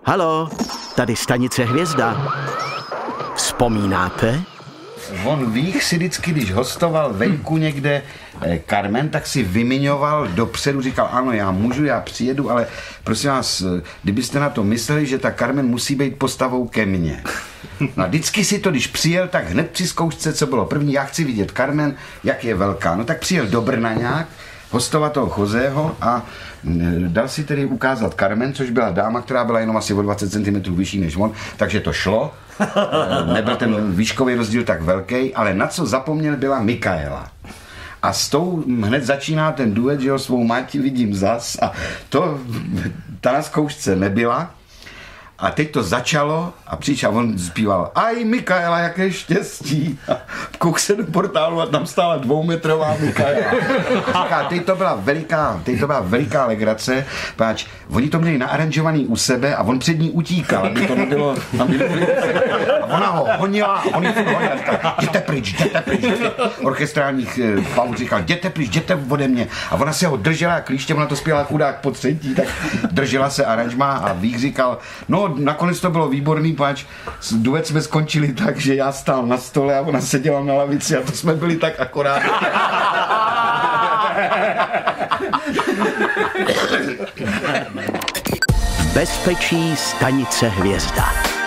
Halo, tady stanice Hvězda. Vzpomínáte? On Vích si vždycky, když hostoval venku někde Carmen, tak si vymiňoval dopředu, říkal, ano, já můžu, já přijedu, ale prosím vás, kdybyste na to mysleli, že ta Carmen musí být postavou ke mně. No a vždycky si to, když přijel, tak hned při zkoušce, co bylo první, já chci vidět Carmen, jak je velká. No tak přijel do Brna nějak, hostovat toho Joseho a dal si tedy ukázat Carmen, což byla dáma, která byla jenom asi o 20 cm vyšší než on, takže to šlo. Nebyl ten výškový rozdíl tak velký, ale na co zapomněl, byla Mikaela. A s tou hned začíná ten duet, že jo, svou máti vidím zas a to ta na zkoušce nebyla. A teď to začalo a přišel on zpíval aj Mikaela, jaké štěstí. A kouk se do portálu a tam stála 2metrová Mikaela. A teď to byla veliká legrace, páč, oni to měli naaranžovaný u sebe a on před ní utíkal, aby to nebylo. A ona ho honila a on ji honil. Jděte pryč. Orchestrálních pauz říkal, jděte pryč, jděte ode mě. A ona se ho držela klíště, ona to zpěvala chudák po třetí, tak držela se aranžma a Vích říkal, no nakonec to bylo výborný, páč, duet jsme skončili tak, že já stál na stole a ona seděla na lavici a to jsme byli tak akorát. Bezpečí stanice Hvězda.